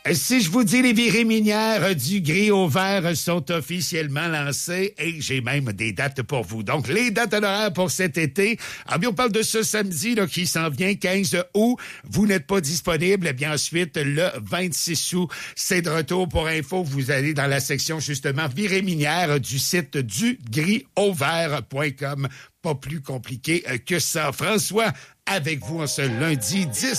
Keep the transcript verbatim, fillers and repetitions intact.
Si je vous dis les virées minières du gris au vert sont officiellement lancées et j'ai même des dates pour vous. Donc, les dates honoraires pour cet été. Ah bien, on parle de ce samedi là, qui s'en vient, quinze août. Vous n'êtes pas disponible. Eh bien, ensuite, le vingt-six août, c'est de retour pour info. Vous allez dans la section, justement, virées minières du site du gris au vert point com. Pas plus compliqué que ça. François, avec vous en ce lundi dix